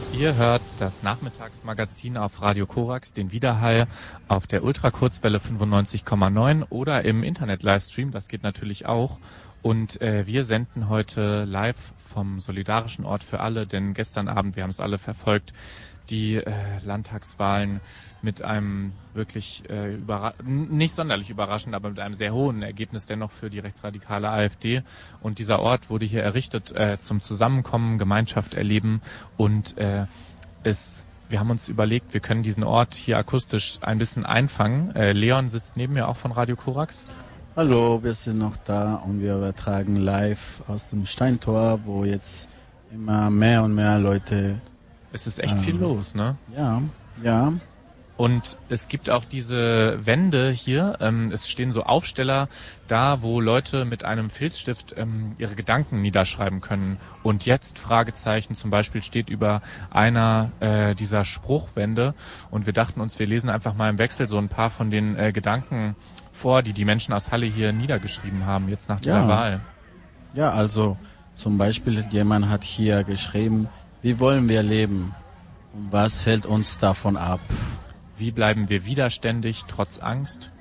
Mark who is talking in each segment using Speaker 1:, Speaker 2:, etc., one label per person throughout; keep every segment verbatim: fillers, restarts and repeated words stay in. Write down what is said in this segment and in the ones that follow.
Speaker 1: Ihr hört das Nachmittagsmagazin auf Radio Korax, den Widerhall auf der Ultrakurzwelle fünfundneunzig Komma neun oder im Internet-Livestream, das geht natürlich auch. Und äh, wir senden heute live vom Solidarischen Ort für alle, denn gestern Abend, wir haben es alle verfolgt, die äh, Landtagswahlen mit einem wirklich äh, überra- nicht sonderlich überraschend, aber mit einem sehr hohen Ergebnis dennoch für die rechtsradikale AfD. Und dieser Ort wurde hier errichtet äh, zum Zusammenkommen, Gemeinschaft erleben und äh, es, wir haben uns überlegt, wir können diesen Ort hier akustisch ein bisschen einfangen. Äh, Leon sitzt neben mir auch von Radio Korax.
Speaker 2: Hallo, wir sind noch da und wir übertragen live aus dem Steintor, wo jetzt immer mehr und mehr Leute...
Speaker 1: Es ist echt
Speaker 2: ähm,
Speaker 1: viel los, ne?
Speaker 2: Ja, ja.
Speaker 1: Und es gibt auch diese Wände hier, ähm, es stehen so Aufsteller da, wo Leute mit einem Filzstift ähm, ihre Gedanken niederschreiben können. Und jetzt, Fragezeichen, zum Beispiel steht über einer äh, dieser Spruchwände und wir dachten uns, wir lesen einfach mal im Wechsel so ein paar von den äh, Gedanken vor, die die Menschen aus Halle hier niedergeschrieben haben, jetzt nach dieser
Speaker 2: Ja.
Speaker 1: Wahl.
Speaker 2: Ja, also zum Beispiel jemand hat hier geschrieben, wie wollen wir leben und was hält uns davon ab?
Speaker 1: Wie bleiben wir widerständig, trotz Angst?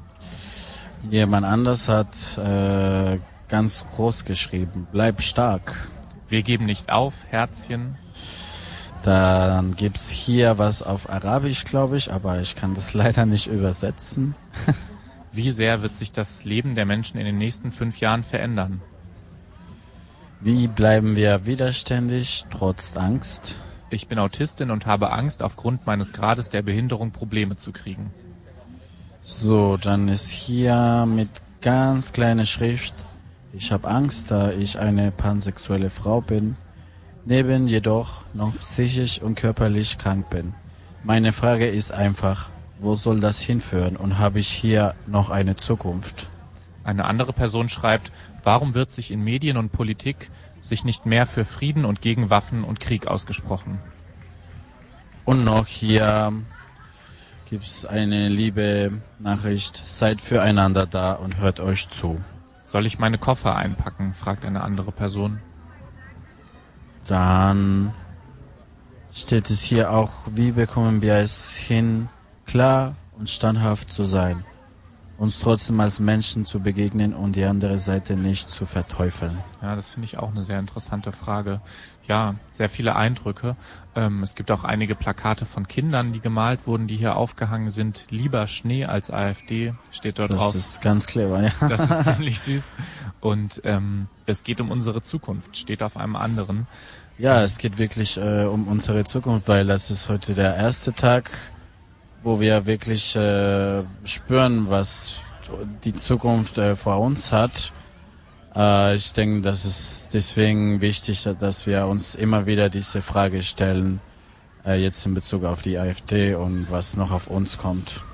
Speaker 2: Jemand anders hat äh, ganz groß geschrieben, bleib stark.
Speaker 1: Wir geben nicht auf, Herzchen.
Speaker 2: Dann gibt's hier was auf Arabisch, glaube ich, aber ich kann das leider nicht übersetzen.
Speaker 1: Wie sehr wird sich das Leben der Menschen in den nächsten fünf Jahren verändern?
Speaker 2: Wie bleiben wir widerständig, trotz Angst?
Speaker 1: Ich bin Autistin und habe Angst, aufgrund meines Grades der Behinderung Probleme zu kriegen.
Speaker 2: So, dann ist hier mit ganz kleiner Schrift, ich habe Angst, da ich eine pansexuelle Frau bin, neben jedoch noch psychisch und körperlich krank bin. Meine Frage ist einfach, wo soll das hinführen und habe ich hier noch eine Zukunft?
Speaker 1: Eine andere Person schreibt, warum wird sich in Medien und Politik sich nicht mehr für Frieden und gegen Waffen und Krieg ausgesprochen?
Speaker 2: Und noch hier gibt's eine liebe Nachricht, seid füreinander da und hört euch zu.
Speaker 1: Soll ich meine Koffer einpacken, fragt eine andere Person.
Speaker 2: Dann steht es hier auch, wie bekommen wir es hin, klar und standhaft zu sein, uns trotzdem als Menschen zu begegnen und die andere Seite nicht zu verteufeln.
Speaker 1: Ja, das finde ich auch eine sehr interessante Frage. Ja, sehr viele Eindrücke. Ähm, es gibt auch einige Plakate von Kindern, die gemalt wurden, die hier aufgehangen sind. Lieber Schnee als AfD steht dort
Speaker 2: das
Speaker 1: drauf.
Speaker 2: Das ist ganz clever, ja.
Speaker 1: Das ist ziemlich süß. Und ähm, es geht um unsere Zukunft, steht auf einem anderen.
Speaker 2: Ja, es geht wirklich äh, um unsere Zukunft, weil das ist heute der erste Tag, wo wir wirklich äh, spüren, was die Zukunft äh, vor uns hat. Äh, ich denke, das ist deswegen wichtig, dass wir uns immer wieder diese Frage stellen, äh, jetzt in Bezug auf die AfD und was noch auf uns kommt.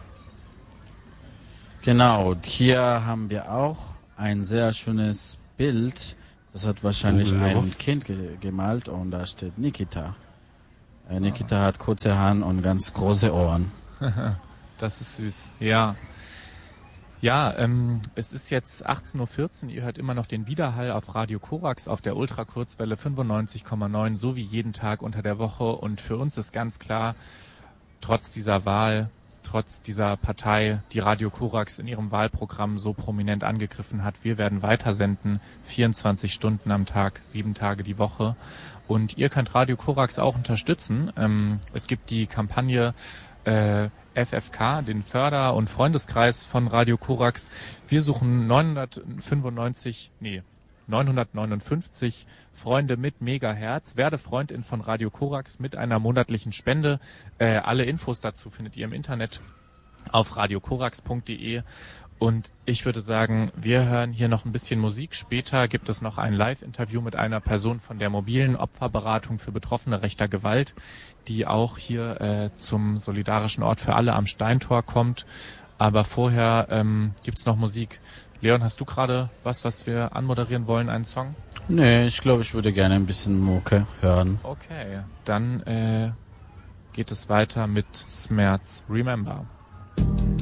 Speaker 2: Genau, hier haben wir auch ein sehr schönes Bild. Das hat wahrscheinlich ein Kind ge- gemalt und da steht Nikita. Äh, Nikita hat kurze Haare und ganz große Ohren.
Speaker 1: Das ist süß, ja. Ja, ähm, es ist jetzt achtzehn Uhr vierzehn, ihr hört immer noch den Widerhall auf Radio Korax auf der Ultrakurzwelle fünfundneunzig Komma neun, so wie jeden Tag unter der Woche. Und für uns ist ganz klar, trotz dieser Wahl, trotz dieser Partei, die Radio Korax in ihrem Wahlprogramm so prominent angegriffen hat, wir werden weitersenden, vierundzwanzig Stunden am Tag, sieben Tage die Woche. Und ihr könnt Radio Korax auch unterstützen. Ähm, es gibt die Kampagne äh, F F K, den Förder- und Freundeskreis von Radio Korax. Wir suchen neunhundertfünfundneunzig, nee, neunhundertneunundfünfzig Freunde mit Megahertz. Werde Freundin von Radio Korax mit einer monatlichen Spende. Äh, alle Infos dazu findet ihr im Internet auf radiokorax punkt de. Und ich würde sagen, wir hören hier noch ein bisschen Musik. Später gibt es noch ein Live-Interview mit einer Person von der mobilen Opferberatung für Betroffene rechter Gewalt, die auch hier äh, zum Solidarischen Ort für alle am Steintor kommt. Aber vorher ähm, gibt's noch Musik. Leon, hast du gerade was, was wir anmoderieren wollen, einen Song?
Speaker 2: Nee, ich glaube, ich würde gerne ein bisschen Mucke hören.
Speaker 1: Okay, dann äh, geht es weiter mit Smerz Remember.